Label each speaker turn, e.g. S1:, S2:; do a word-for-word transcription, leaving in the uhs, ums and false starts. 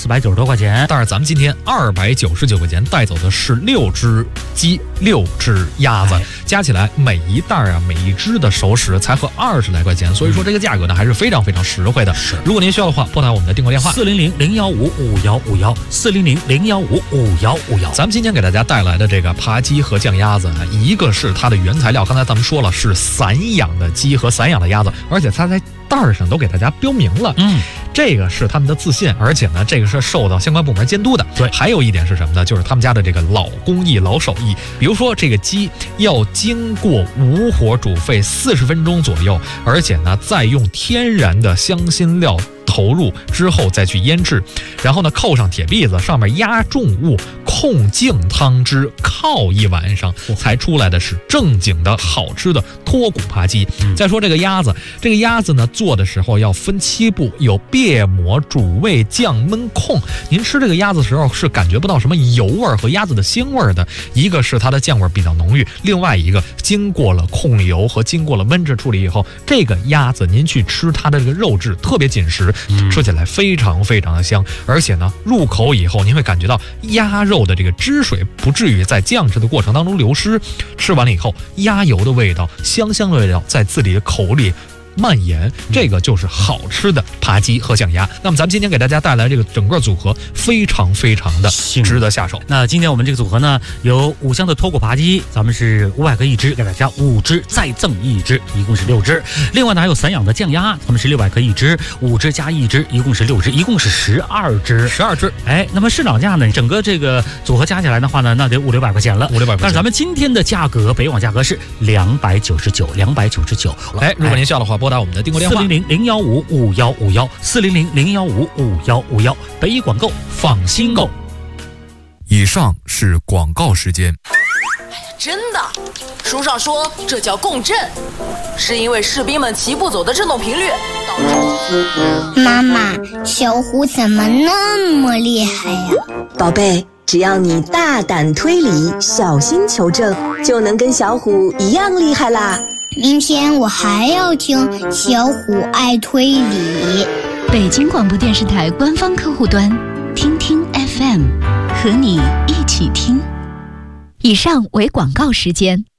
S1: 四百九十多块钱。
S2: 但是咱们今天二百九十九块钱带走的是六只鸡、六只鸭子，加起来每一袋啊、每一只的熟食才合二十来块钱，所以说这个价格呢还是非常非常实惠的。
S1: 是，
S2: 如果您需要的话，拨打我们的订购电话
S1: 四零零零幺五五幺五幺四零零零幺五五幺五幺。
S2: 咱们今天给大家带来的这个扒鸡和酱鸭子呢，一个是它的原材料，刚才咱们说了是散养的鸡和散养的鸭子，而且它在袋上都给大家标明了，
S1: 嗯，
S2: 这个是他们的自信，而且呢，这个是受到相关部门监督的。
S1: 对，
S2: 还有一点是什么呢？就是他们家的这个老工艺、老手艺。比如说，这个鸡要经过无火煮沸四十分钟左右，而且呢，再用天然的香辛料投入之后再去腌制，然后呢扣上铁篦子，上面压重物，控净汤汁，靠一晚上才出来的是正经的好吃的脱骨扒鸡。嗯、再说这个鸭子，这个鸭子呢做的时候要分七步，有别磨、煮味、酱焖、控。您吃这个鸭子的时候是感觉不到什么油味和鸭子的腥味的，一个是它的酱味比较浓郁，另外一个经过了控油和经过了焖制处理以后，这个鸭子您去吃它的这个肉质特别紧实。吃起来非常非常的香，而且呢，入口以后您会感觉到鸭肉的这个汁水不至于在酱制的过程当中流失，吃完了以后，鸭油的味道、香香的味道在自己的口里蔓延，这个就是好吃的扒鸡和酱鸭。那么咱们今天给大家带来这个整个组合非常非常的值得下手。
S1: 那今天我们这个组合呢，有五香的脱骨扒鸡，咱们是五百克一只，给大家五只再赠一只，一共是六只。另外呢，还有散养的酱鸭，咱们是六百克一只，五只加一只，一共是六只，一共是十二只，
S2: 十二只。
S1: 哎，那么市场价呢，整个这个组合加起来的话呢，那得五六百块钱了，
S2: 五六百块钱。
S1: 但是咱们今天的价格，北网价格是两百九十九，两百九十九。
S2: 哎，如果您需要的话，拨打我们的订购电话
S1: 四零零零幺五五幺五幺四零零零幺五五幺五幺，北一广购，放心购。
S3: 以上是广告时间。
S4: 真的，书上说这叫共振，是因为士兵们齐步走的振动频率导致。
S5: 妈妈，小虎怎么那么厉害呀？
S6: 宝贝，只要你大胆推理，小心求证，就能跟小虎一样厉害啦。
S5: 明天我还要听小虎爱推理。
S7: 北京广播电视台官方客户端，听听 F M， 和你一起听。以上为广告时间。